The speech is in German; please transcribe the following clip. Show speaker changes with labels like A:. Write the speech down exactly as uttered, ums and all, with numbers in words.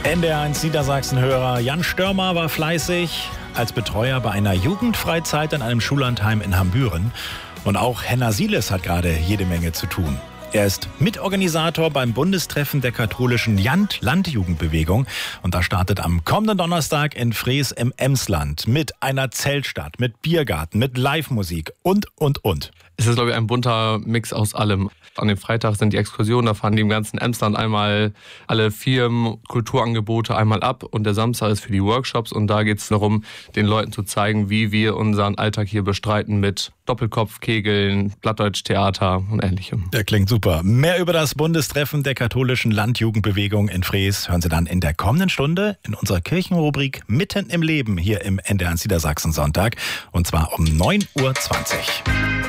A: N D R eins Niedersachsen-Hörer Jan Störmer war fleißig als Betreuer bei einer Jugendfreizeit in einem Schullandheim in Hambüren. Und auch Henna Sieles hat gerade jede Menge zu tun. Er ist Mitorganisator beim Bundestreffen der katholischen Landjugendbewegung. Und das startet am kommenden Donnerstag in Frees im Emsland mit einer Zeltstadt, mit Biergarten, mit Live-Musik und, und, und.
B: Es ist, glaube ich, ein bunter Mix aus allem. An dem Freitag sind die Exkursionen, da fahren die im ganzen Emsland einmal alle Firmen, Kulturangebote einmal ab. Und der Samstag ist für die Workshops und da geht es darum, den Leuten zu zeigen, wie wir unseren Alltag hier bestreiten mit Doppelkopf, Kegeln, Plattdeutsch-Theater und Ähnlichem.
A: Der klingt super. Mehr über das Bundestreffen der katholischen Landjugendbewegung in Frees hören Sie dann in der kommenden Stunde in unserer Kirchenrubrik Mitten im Leben hier im N D R eins Niedersachsen Sonntag. Und zwar um neun Uhr zwanzig.